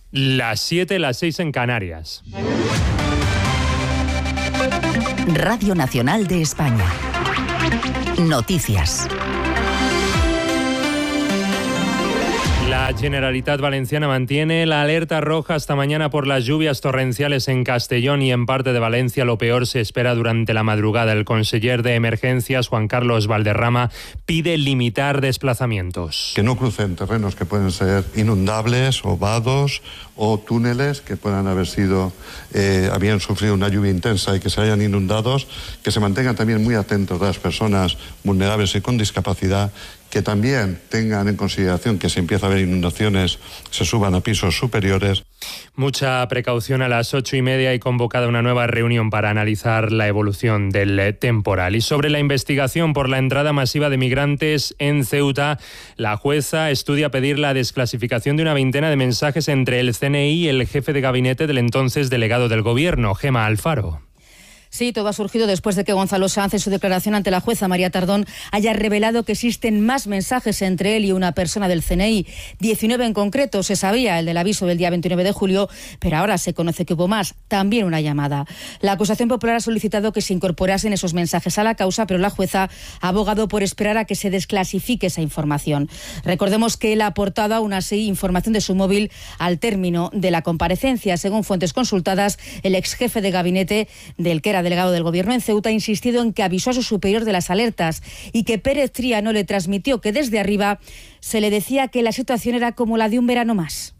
Las 7, las 6 en Canarias. Radio Nacional de España. Noticias. La Generalitat Valenciana mantiene la alerta roja hasta mañana por las lluvias torrenciales en Castellón y en parte de Valencia. Lo peor se espera durante la madrugada. El conseller de Emergencias, Juan Carlos Valderrama, pide limitar desplazamientos. Que no crucen terrenos que pueden ser inundables o vados o túneles que puedan habían sufrido una lluvia intensa y que se hayan inundados, que se mantengan también muy atentos a las personas vulnerables y con discapacidad, que también tengan en consideración que si empieza a haber inundaciones se suban a pisos superiores. Mucha precaución. A las 8:30 hay convocada una nueva reunión para analizar la evolución del temporal. Y sobre la investigación por la entrada masiva de migrantes en Ceuta, la jueza estudia pedir la desclasificación de una veintena de mensajes entre el CNI y el jefe de gabinete del entonces delegado del gobierno, Gemma Alfaro. Sí, todo ha surgido después de que Gonzalo Sanz, en su declaración ante la jueza María Tardón, haya revelado que existen más mensajes entre él y una persona del CNI. 19 en concreto, se sabía, el del aviso del día 29 de julio, pero ahora se conoce que hubo más, también una llamada. La acusación popular ha solicitado que se incorporasen esos mensajes a la causa, pero la jueza ha abogado por esperar a que se desclasifique esa información. Recordemos que él ha aportado aún así información de su móvil al término de la comparecencia. Según fuentes consultadas, el ex jefe de gabinete del que era delegado del gobierno en Ceuta ha insistido en que avisó a su superior de las alertas y que Pérez Tríano le transmitió que desde arriba se le decía que la situación era como la de un verano más.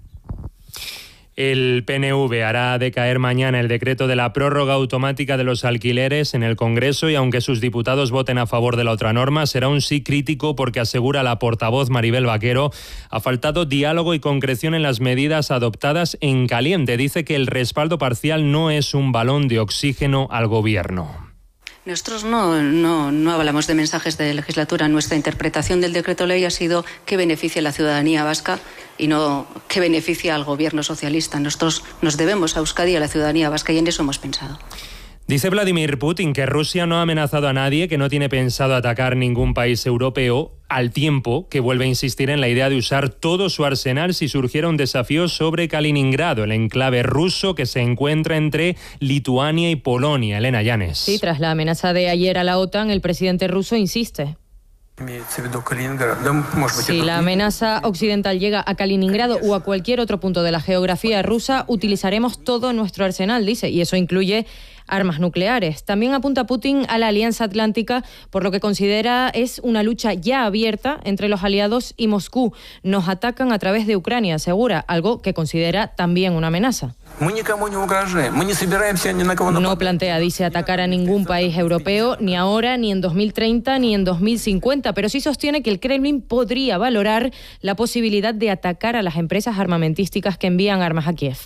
El PNV hará decaer mañana el decreto de la prórroga automática de los alquileres en el Congreso y aunque sus diputados voten a favor de la otra norma, será un sí crítico porque, asegura la portavoz Maribel Vaquero, ha faltado diálogo y concreción en las medidas adoptadas en caliente. Dice que el respaldo parcial no es un balón de oxígeno al gobierno. Nosotros no hablamos de mensajes de legislatura. Nuestra interpretación del decreto ley ha sido que beneficie a la ciudadanía vasca y no que beneficie al gobierno socialista. Nosotros nos debemos a Euskadi y a la ciudadanía vasca y en eso hemos pensado. Dice Vladimir Putin que Rusia no ha amenazado a nadie, que no tiene pensado atacar ningún país europeo, al tiempo que vuelve a insistir en la idea de usar todo su arsenal si surgiera un desafío sobre Kaliningrado, el enclave ruso que se encuentra entre Lituania y Polonia. Elena Llanes. Sí, tras la amenaza de ayer a la OTAN, el presidente ruso insiste. Si la amenaza occidental llega a Kaliningrado o a cualquier otro punto de la geografía rusa, utilizaremos todo nuestro arsenal, dice, y eso incluye armas nucleares. También apunta Putin a la Alianza Atlántica, por lo que considera es una lucha ya abierta entre los aliados y Moscú. Nos atacan a través de Ucrania, asegura, algo que considera también una amenaza. No plantea, dice, atacar a ningún país europeo, ni ahora, ni en 2030, ni en 2050, pero sí sostiene que el Kremlin podría valorar la posibilidad de atacar a las empresas armamentísticas que envían armas a Kiev.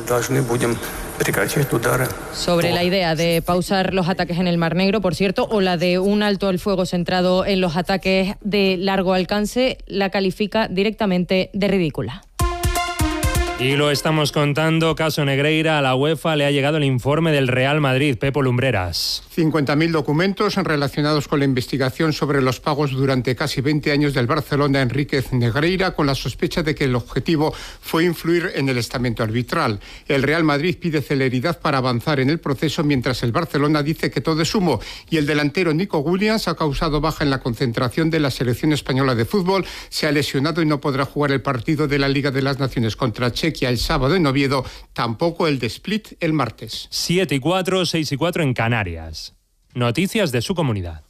Sobre la idea de pausar los ataques en el Mar Negro, por cierto, o la de un alto al fuego centrado en los ataques de largo alcance, la califica directamente de ridícula. Y lo estamos contando, caso Negreira, a la UEFA le ha llegado el informe del Real Madrid. Pepo Lumbreras. 50.000 documentos relacionados con la investigación sobre los pagos durante casi 20 años del Barcelona a Enríquez Negreira, con la sospecha de que el objetivo fue influir en el estamento arbitral. El Real Madrid pide celeridad para avanzar en el proceso, mientras el Barcelona dice que todo es humo. Y el delantero Nico Williams ha causado baja en la concentración de la selección española de fútbol. Se ha lesionado y no podrá jugar el partido de la Liga de las Naciones contra Chequia el sábado en Oviedo, tampoco el de Split el martes. 7:04, 6:04 en Canarias. Noticias de su comunidad.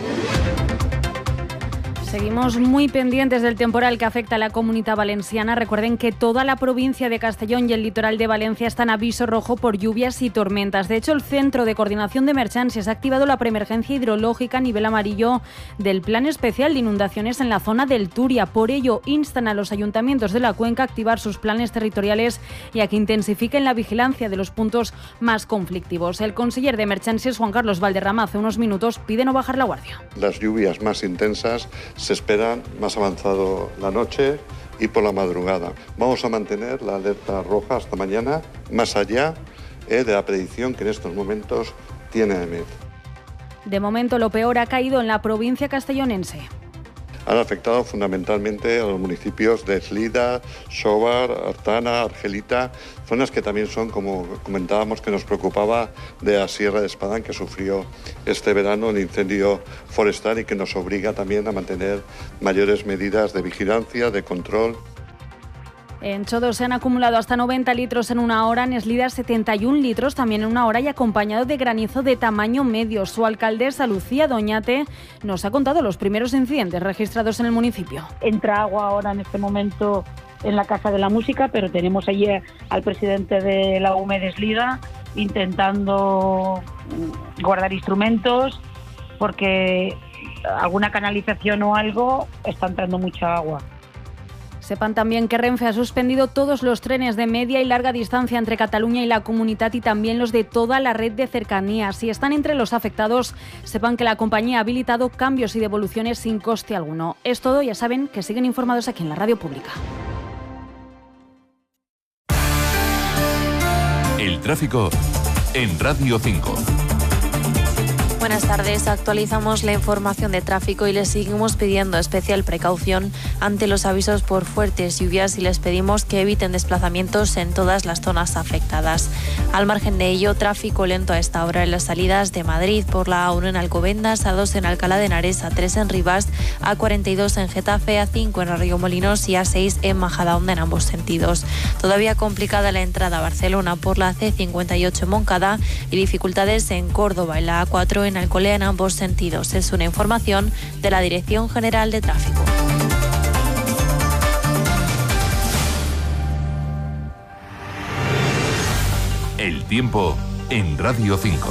Seguimos muy pendientes del temporal que afecta a la Comunidad Valenciana. Recuerden que toda la provincia de Castellón y el litoral de Valencia están en aviso rojo por lluvias y tormentas. De hecho, el Centro de Coordinación de Emergencias ha activado la preemergencia hidrológica a nivel amarillo del Plan Especial de Inundaciones en la zona del Turia. Por ello, instan a los ayuntamientos de la cuenca a activar sus planes territoriales y a que intensifiquen la vigilancia de los puntos más conflictivos. El conseller de Emergencias, Juan Carlos Valderrama, hace unos minutos pide no bajar la guardia. Las lluvias más intensas se esperan más avanzado la noche y por la madrugada. Vamos a mantener la alerta roja hasta mañana, más allá de la predicción que en estos momentos tiene EMET. De momento, lo peor ha caído en la provincia castellonense. han afectado fundamentalmente a los municipios de Eslida, Xóvar, Artana, Argelita, zonas que también son, como comentábamos, que nos preocupaba, de la Sierra de Espadán, que sufrió este verano el incendio forestal y que nos obliga también a mantener mayores medidas de vigilancia, de control. En Chodo se han acumulado hasta 90 litros en una hora, en Eslida 71 litros también en una hora y acompañado de granizo de tamaño medio. Su alcaldesa Lucía Doñate nos ha contado los primeros incidentes registrados en el municipio. Entra agua ahora en este momento en la Casa de la Música, pero tenemos allí al presidente de la UME de Eslida intentando guardar instrumentos porque alguna canalización o algo está entrando mucha agua. Sepan también que Renfe ha suspendido todos los trenes de media y larga distancia entre Cataluña y la Comunitat y también los de toda la red de cercanías. Si están entre los afectados, sepan que la compañía ha habilitado cambios y devoluciones sin coste alguno. Es todo, ya saben que siguen informados aquí en la radio pública. El tráfico en Radio 5. Buenas tardes, actualizamos la información de tráfico y les seguimos pidiendo especial precaución ante los avisos por fuertes lluvias y les pedimos que eviten desplazamientos en todas las zonas afectadas. Al margen de ello, tráfico lento a esta hora en las salidas de Madrid por la A1 en Alcobendas, A2 en Alcalá de Henares, A3 en Rivas, A42 en Getafe, A5 en Arroyomolinos y A6 en Majadahonda en ambos sentidos. Todavía complicada la entrada a Barcelona por la C58 en Moncada y dificultades en Córdoba en la A4 en Alcolea en ambos sentidos. Es una información de la Dirección General de Tráfico. El tiempo en Radio 5.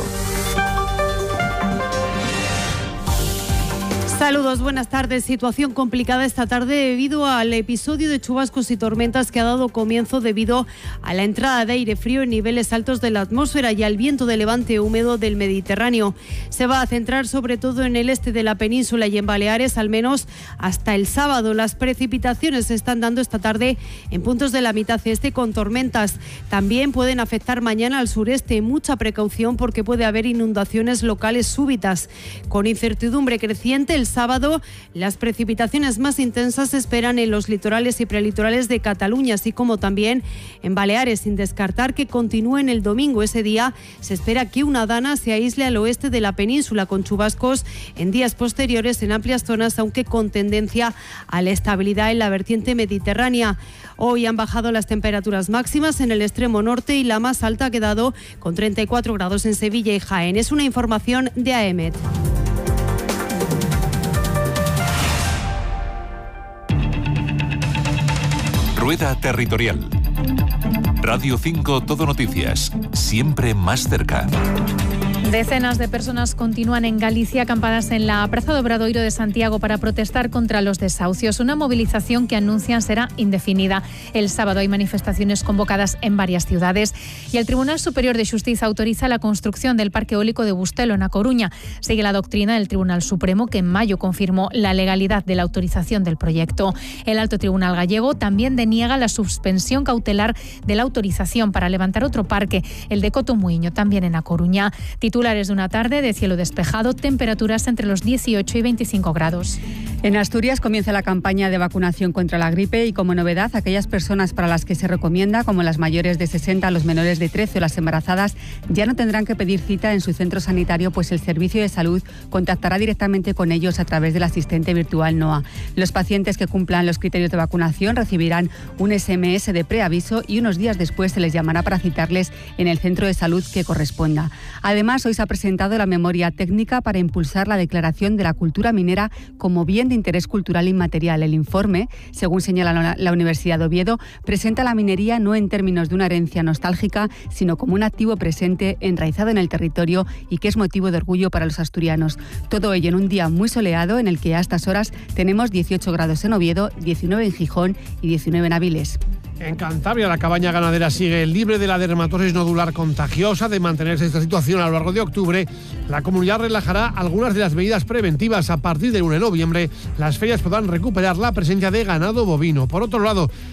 Saludos, buenas tardes. Situación complicada esta tarde debido al episodio de chubascos y tormentas que ha dado comienzo debido a la entrada de aire frío en niveles altos de la atmósfera y al viento de levante húmedo del Mediterráneo. Se va a centrar sobre todo en el este de la península y en Baleares, al menos hasta el sábado. Las precipitaciones se están dando esta tarde en puntos de la mitad este con tormentas. También pueden afectar mañana al sureste. Mucha precaución porque puede haber inundaciones locales súbitas. Con incertidumbre creciente, el sábado las precipitaciones más intensas se esperan en los litorales y prelitorales de Cataluña, así como también en Baleares, sin descartar que continúen el domingo. Ese día se espera que una dana se aísle al oeste de la península, con chubascos en días posteriores en amplias zonas, aunque con tendencia a la estabilidad en la vertiente mediterránea. Hoy han bajado las temperaturas máximas en el extremo norte y la más alta ha quedado con 34 grados en Sevilla y Jaén. Es una información de AEMET. Rueda Territorial. Radio 5 Todo Noticias, siempre más cerca. Decenas de personas continúan en Galicia acampadas en la Praza do Obradoiro de Santiago para protestar contra los desahucios, una movilización que anuncian será indefinida. El sábado hay manifestaciones convocadas en varias ciudades y el Tribunal Superior de Xustiza autoriza la construcción del parque eólico de Bustelo, en A Coruña. Sigue la doctrina del Tribunal Supremo, que en mayo confirmó la legalidad de la autorización del proyecto. El Alto Tribunal gallego también deniega la suspensión cautelar de la autorización para levantar otro parque, el de Cotomuiño, también en A Coruña. Titulares de una tarde de cielo despejado, temperaturas entre los 18 y 25 grados. En Asturias comienza la campaña de vacunación contra la gripe y, como novedad, aquellas personas para las que se recomienda, como las mayores de 60, los menores de 13 o las embarazadas, ya no tendrán que pedir cita en su centro sanitario, pues el Servicio de Salud contactará directamente con ellos a través del asistente virtual NOA. Los pacientes que cumplan los criterios de vacunación recibirán un SMS de preaviso y unos días después se les llamará para citarles en el centro de salud que corresponda. Además, hoy se ha presentado la memoria técnica para impulsar la declaración de la cultura minera como bien de interés cultural inmaterial. El informe, según señala la Universidad de Oviedo, presenta la minería no en términos de una herencia nostálgica, sino como un activo presente, enraizado en el territorio y que es motivo de orgullo para los asturianos. Todo ello en un día muy soleado en el que a estas horas tenemos 18 grados en Oviedo, 19 en Gijón y 19 en Avilés. En Cantabria, la cabaña ganadera sigue libre de la dermatosis nodular contagiosa. De mantenerse esta situación a lo largo de octubre, la comunidad relajará algunas de las medidas preventivas. A partir del 1 de noviembre, las ferias podrán recuperar la presencia de ganado bovino. Por otro lado,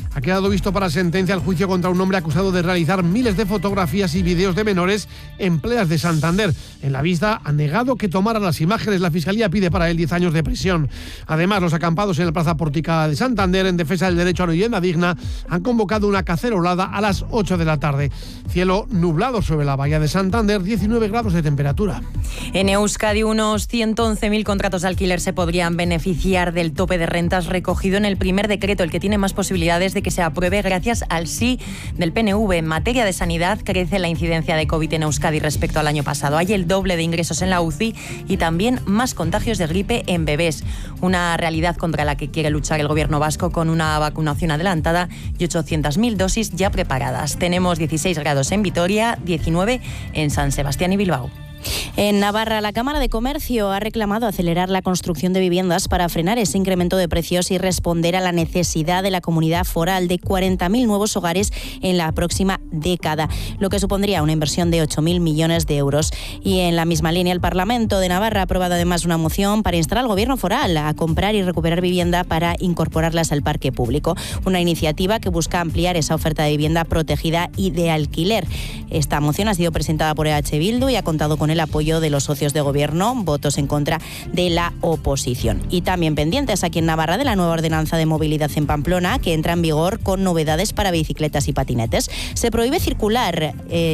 Ha quedado visto para sentencia el juicio contra un hombre acusado de realizar miles de fotografías y vídeos de menores en playas de Santander. En la vista ha negado que tomara las imágenes. La Fiscalía pide para él 10 años de prisión. Además, los acampados en la Plaza Pórtica de Santander en defensa del derecho a una vivienda digna han convocado una cacerolada a las 8 de la tarde. Cielo nublado sobre la bahía de Santander, 19 grados de temperatura. En Euskadi, unos 111.000 contratos de alquiler se podrían beneficiar del tope de rentas recogido en el primer decreto, el que tiene más posibilidades de que se apruebe gracias al sí del PNV. En materia de sanidad, crece la incidencia de COVID en Euskadi respecto al año pasado. Hay el doble de ingresos en la UCI y también más contagios de gripe en bebés. Una realidad contra la que quiere luchar el gobierno vasco con una vacunación adelantada y 800.000 dosis ya preparadas. Tenemos 16 grados en Vitoria, 19 en San Sebastián y Bilbao. En Navarra, la Cámara de Comercio ha reclamado acelerar la construcción de viviendas para frenar ese incremento de precios y responder a la necesidad de la comunidad foral de 40.000 nuevos hogares en la próxima década, lo que supondría una inversión de 8.000 millones de euros. Y en la misma línea, el Parlamento de Navarra ha aprobado además una moción para instar al Gobierno foral a comprar y recuperar vivienda para incorporarlas al parque público. Una iniciativa que busca ampliar esa oferta de vivienda protegida y de alquiler. Esta moción ha sido presentada por EH Bildu y ha contado con el apoyo de los socios de gobierno, votos en contra de la oposición. Y también pendientes aquí en Navarra de la nueva ordenanza de movilidad en Pamplona, que entra en vigor con novedades para bicicletas y patinetes. Se prohíbe circular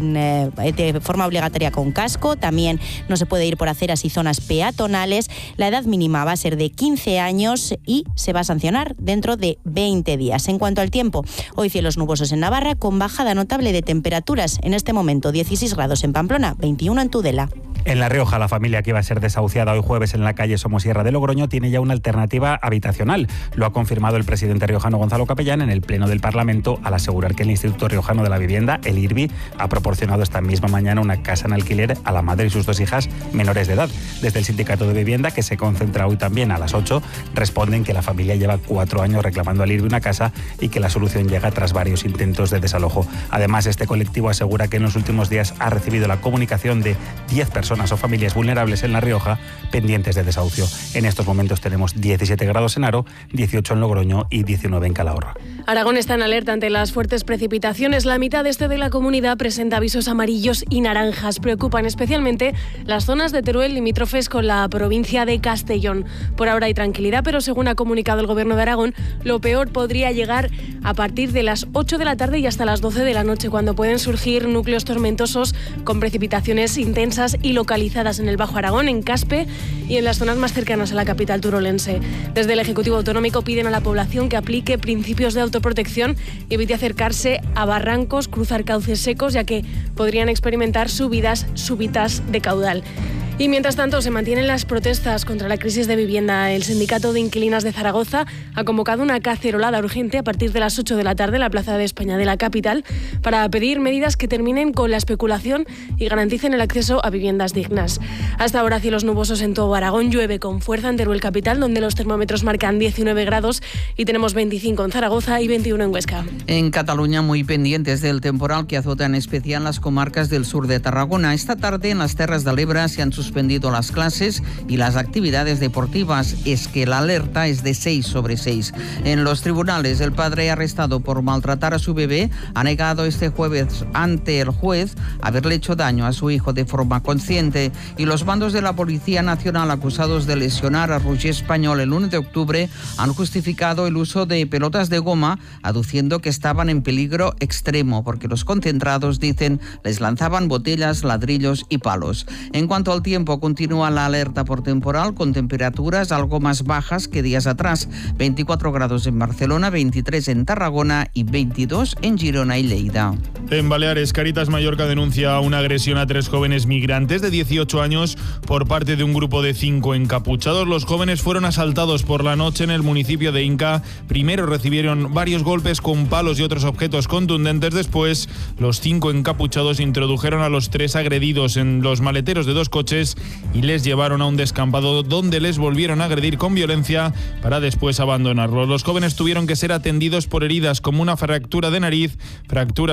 de forma obligatoria con casco, también no se puede ir por aceras y zonas peatonales. La edad mínima va a ser de 15 años y se va a sancionar dentro de 20 días. En cuanto al tiempo, hoy cielos nubosos en Navarra con bajada notable de temperaturas. En este momento 16 grados en Pamplona, 21 en Tudela. En La Rioja, la familia que iba a ser desahuciada hoy jueves en la calle Somosierra de Logroño tiene ya una alternativa habitacional. Lo ha confirmado el presidente riojano Gonzalo Capellán en el Pleno del Parlamento al asegurar que el Instituto Riojano de la Vivienda, el IRBI, ha proporcionado esta misma mañana una casa en alquiler a la madre y sus 2 hijas menores de edad. Desde el Sindicato de Vivienda, que se concentra hoy también a las 8, responden que la familia lleva 4 años reclamando al IRBI una casa y que la solución llega tras varios intentos de desalojo. Además, este colectivo asegura que en los últimos días ha recibido la comunicación de 10 personas o familias vulnerables en La Rioja pendientes de desahucio. En estos momentos tenemos 17 grados en Haro, 18 en Logroño y 19 en Calahorra. Aragón está en alerta ante las fuertes precipitaciones. La mitad este de la comunidad presenta avisos amarillos y naranjas. Preocupan especialmente las zonas de Teruel limítrofes con la provincia de Castellón. Por ahora hay tranquilidad, pero según ha comunicado el Gobierno de Aragón, lo peor podría llegar a partir de las 8 de la tarde y hasta las 12 de la noche, cuando pueden surgir núcleos tormentosos con precipitaciones intensas y localizadas en el Bajo Aragón, en Caspe y en las zonas más cercanas a la capital turolense. Desde el Ejecutivo Autonómico piden a la población que aplique principios de autoprotección y evite acercarse a barrancos, cruzar cauces secos, ya que podrían experimentar subidas súbitas de caudal. Y mientras tanto se mantienen las protestas contra la crisis de vivienda. El Sindicato de Inquilinas de Zaragoza ha convocado una cacerolada urgente a partir de las 8 de la tarde en la Plaza de España de la capital para pedir medidas que terminen con la especulación y garanticen el acceso a viviendas dignas. Hasta ahora cielos nubosos en todo Aragón, llueve con fuerza en Teruel capital, donde los termómetros marcan 19 grados y tenemos 25 en Zaragoza y 21 en Huesca. En Cataluña, muy pendientes del temporal que azota en especial las comarcas del sur de Tarragona. Esta tarde en las Terras de l'Ebre se han suspendido las clases y las actividades deportivas. Es que la alerta es de 6 sobre 6. En los tribunales, el padre arrestado por maltratar a su bebé ha negado este jueves ante el juez haberle hecho daño a su hijo de forma consciente. Y los mandos de la Policía Nacional acusados de lesionar a Roger Español el 1 de octubre han justificado el uso de pelotas de goma, aduciendo que estaban en peligro extremo porque los concentrados, dicen, les lanzaban botellas, ladrillos y palos. En cuanto al tiempo, continúa la alerta por temporal con temperaturas algo más bajas que días atrás. 24 grados en Barcelona, 23 en Tarragona y 22 en Girona y Lleida. En Baleares, Caritas Mallorca denuncia una agresión a 3 jóvenes migrantes de 18 años por parte de un grupo de 5 encapuchados. Los jóvenes fueron asaltados por la noche en el municipio de Inca. Primero recibieron varios golpes con palos y otros objetos contundentes. Después, los 5 encapuchados introdujeron a los 3 agredidos en los maleteros de 2 coches y les llevaron a un descampado donde les volvieron a agredir con violencia para después abandonarlos. Los jóvenes tuvieron que ser atendidos por heridas como una fractura de nariz, fracturas en varios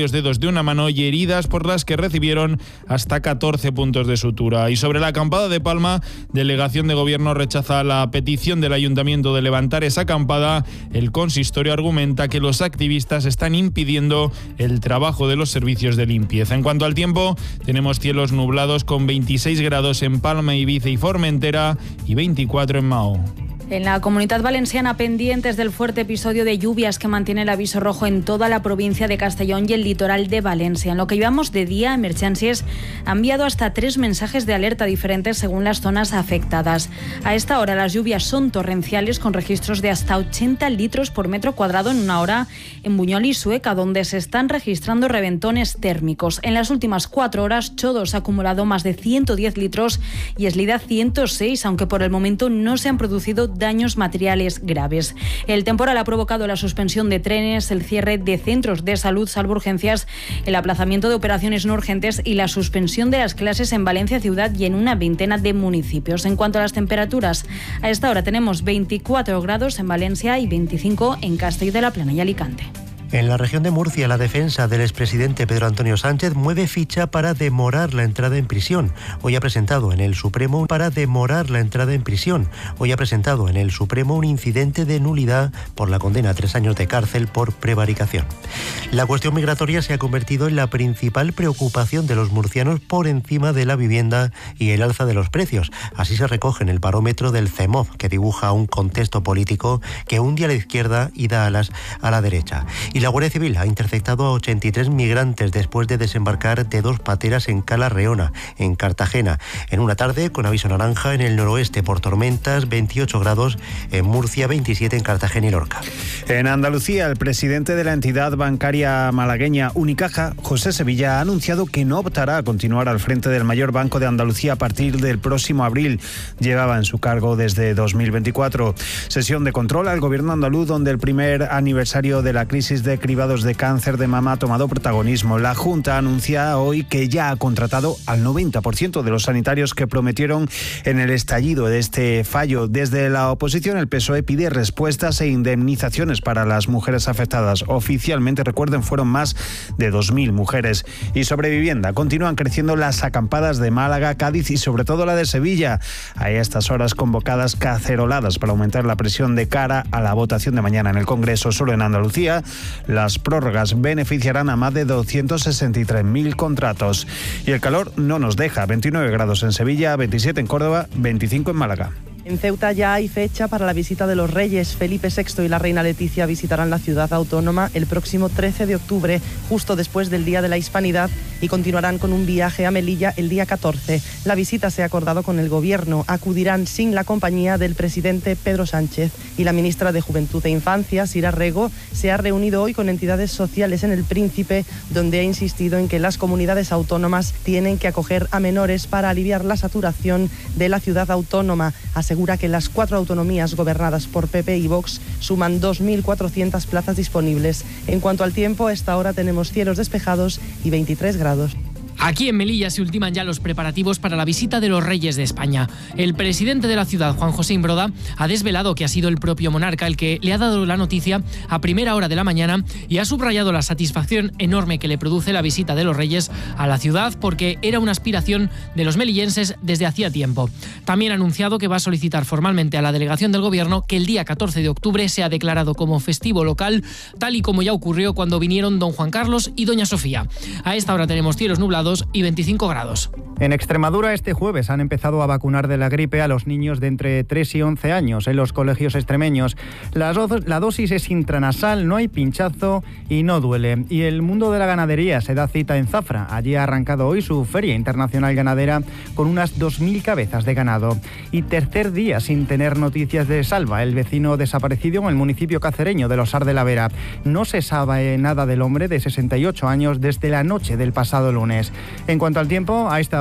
varios dedos de una mano y heridas por las que recibieron hasta 14 puntos de sutura. Y sobre la acampada de Palma, delegación de gobierno rechaza la petición del ayuntamiento de levantar esa acampada. El consistorio argumenta que los activistas están impidiendo el trabajo de los servicios de limpieza. En cuanto al tiempo, tenemos cielos nublados con 26 grados en Palma, Ibiza y Formentera y 24 en Mao. En la Comunitat Valenciana, pendientes del fuerte episodio de lluvias que mantiene el aviso rojo en toda la provincia de Castellón y el litoral de Valencia. En lo que llevamos de día, Emergències ha enviado hasta 3 mensajes de alerta diferentes según las zonas afectadas. A esta hora las lluvias son torrenciales con registros de hasta 80 litros por metro cuadrado en una hora en Buñol y Sueca, donde se están registrando reventones térmicos. En las últimas 4 horas, Chodos ha acumulado más de 110 litros y Eslida 106, aunque por el momento no se han producido daños materiales graves. El temporal ha provocado la suspensión de trenes, el cierre de centros de salud salvo urgencias, el aplazamiento de operaciones no urgentes y la suspensión de las clases en Valencia ciudad y en una veintena de municipios. En cuanto a las temperaturas, a esta hora tenemos 24 grados en Valencia y 25 en Castell de la Plana y Alicante. En la región de Murcia, la defensa del expresidente Pedro Antonio Sánchez mueve ficha para demorar la entrada en prisión. Hoy ha presentado en el Supremo un incidente de nulidad por la condena a 3 años de cárcel por prevaricación. La cuestión migratoria se ha convertido en la principal preocupación de los murcianos por encima de la vivienda y el alza de los precios. Así se recoge en el barómetro del CEMOV, que dibuja un contexto político que hunde a la izquierda y da alas a la derecha. Y la Guardia Civil ha interceptado a 83 migrantes después de desembarcar de 2 pateras en Cala Reona, en Cartagena, en una tarde con aviso naranja en el noroeste por tormentas, 28 grados en Murcia, 27 en Cartagena y Lorca. En Andalucía, el presidente de la entidad bancaria malagueña Unicaja, José Sevilla, ha anunciado que no optará a continuar al frente del mayor banco de Andalucía a partir del próximo abril. Llevaba en su cargo desde 2024. Sesión de control al gobierno andaluz, donde el primer aniversario de la crisis de cribados de cáncer de mama ha tomado protagonismo. La Junta anuncia hoy que ya ha contratado al 90% de los sanitarios que prometieron en el estallido de este fallo. Desde la oposición, el PSOE pide respuestas e indemnizaciones para las mujeres afectadas. Oficialmente, recuerden, fueron más de 2.000 mujeres. Y sobre vivienda, continúan creciendo las acampadas de Málaga, Cádiz y sobre todo la de Sevilla. Hay a estas horas convocadas caceroladas para aumentar la presión de cara a la votación de mañana en el Congreso. Solo en Andalucía, las prórrogas beneficiarán a más de 263.000 contratos. Y el calor no nos deja. 29 grados en Sevilla, 27 en Córdoba, 25 en Málaga. En Ceuta ya hay fecha para la visita de los Reyes. Felipe VI y la reina Leticia visitarán la ciudad autónoma el próximo 13 de octubre, justo después del Día de la Hispanidad, y continuarán con un viaje a Melilla el día 14. La visita se ha acordado con el Gobierno. Acudirán sin la compañía del presidente Pedro Sánchez, y la ministra de Juventud e Infancia, Sira Rego, se ha reunido hoy con entidades sociales en El Príncipe, donde ha insistido en que las comunidades autónomas tienen que acoger a menores para aliviar la saturación de la ciudad autónoma. Asegura que las 4 autonomías gobernadas por PP y Vox suman 2.400 plazas disponibles. En cuanto al tiempo, a esta hora tenemos cielos despejados y 23 grados. Aquí en Melilla se ultiman ya los preparativos para la visita de los Reyes de España. El presidente de la ciudad, Juan José Imbroda, ha desvelado que ha sido el propio monarca el que le ha dado la noticia a primera hora de la mañana y ha subrayado la satisfacción enorme que le produce la visita de los Reyes a la ciudad, porque era una aspiración de los melillenses desde hacía tiempo. También ha anunciado que va a solicitar formalmente a la delegación del Gobierno que el día 14 de octubre sea declarado como festivo local, tal y como ya ocurrió cuando vinieron don Juan Carlos y doña Sofía. A esta hora tenemos cielos nublados y 25 grados. En Extremadura este jueves han empezado a vacunar de la gripe a los niños de entre 3 y 11 años en los colegios extremeños. La dosis es intranasal, no hay pinchazo y no duele. Y el mundo de la ganadería se da cita en Zafra. Allí ha arrancado hoy su Feria Internacional Ganadera con unas 2.000 cabezas de ganado. Y tercer día sin tener noticias de Salva, el vecino desaparecido en el municipio cacereño de Losar de la Vera. No se sabe nada del hombre de 68 años desde la noche del pasado lunes. En cuanto al tiempo, a esta hora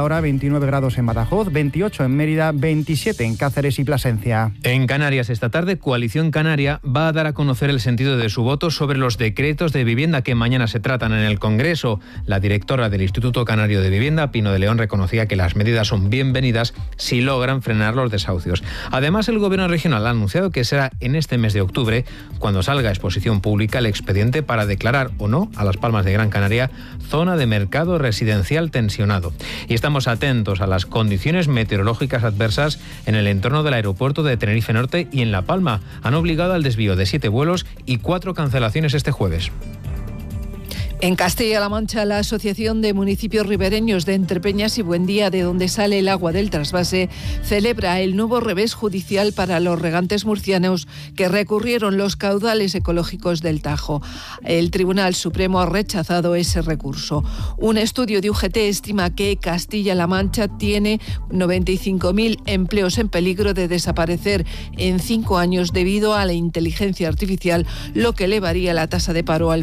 hora, 29 grados en Badajoz, 28 en Mérida, 27 en Cáceres y Plasencia. En Canarias, esta tarde, Coalición Canaria va a dar a conocer el sentido de su voto sobre los decretos de vivienda que mañana se tratan en el Congreso. La directora del Instituto Canario de Vivienda, Pino de León, reconocía que las medidas son bienvenidas si logran frenar los desahucios. Además, el Gobierno regional ha anunciado que será en este mes de octubre cuando salga a exposición pública el expediente para declarar o no a Las Palmas de Gran Canaria zona de mercado residencial tensionado. Y estamos atentos a las condiciones meteorológicas adversas en el entorno del aeropuerto de Tenerife Norte y en La Palma. Han obligado al desvío de 7 vuelos y 4 cancelaciones este jueves. En Castilla-La Mancha, la Asociación de Municipios Ribereños de Entrepeñas y Buendía, de donde sale el agua del trasvase, celebra el nuevo revés judicial para los regantes murcianos que recurrieron los caudales ecológicos del Tajo. El Tribunal Supremo ha rechazado ese recurso. Un estudio de UGT estima que Castilla-La Mancha tiene 95.000 empleos en peligro de desaparecer en 5 años debido a la inteligencia artificial, lo que elevaría la tasa de paro al